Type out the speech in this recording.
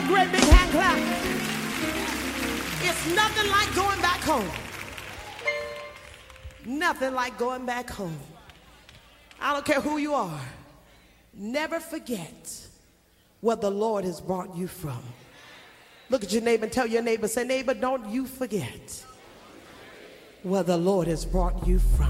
a great big hand clap. It's nothing like going back home. Nothing like going back home. I don't care who you are. Never forget where the Lord has brought you from. Look at your neighbor and tell your neighbor, say, neighbor, don't you forget where the Lord has brought you from.